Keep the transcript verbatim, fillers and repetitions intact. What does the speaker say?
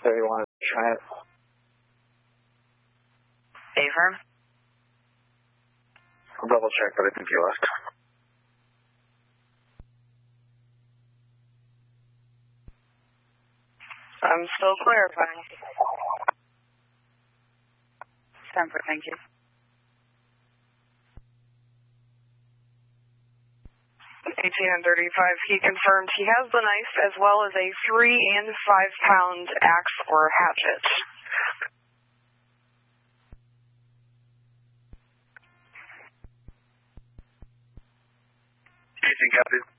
so you want to try it? A-firm? I'll double check, but I think you left. I'm still clarifying. Stanford, thank you. eighteen and thirty-five, he confirmed he has the knife as well as a three and five pound axe or hatchet. eighteen copies.